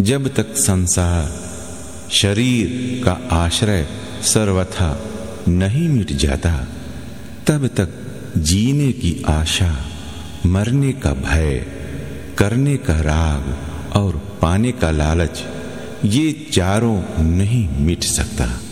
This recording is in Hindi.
जब तक संसार शरीर का आश्रय सर्वथा नहीं मिट जाता, तब तक जीने की आशा, मरने का भय, करने का राग और पाने का लालच, ये चारों नहीं मिट सकता।